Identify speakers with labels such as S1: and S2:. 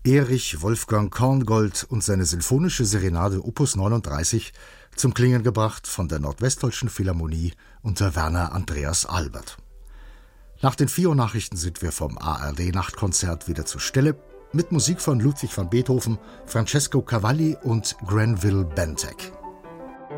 S1: Erich Wolfgang Korngold und seine sinfonische Serenade Opus 39, zum Klingen gebracht von der Nordwestdeutschen Philharmonie unter Werner Andreas Albert. Nach den 4 Uhr Nachrichten sind wir vom ARD-Nachtkonzert wieder zur Stelle mit Musik von Ludwig van Beethoven, Francesco Cavalli und Granville Bentek.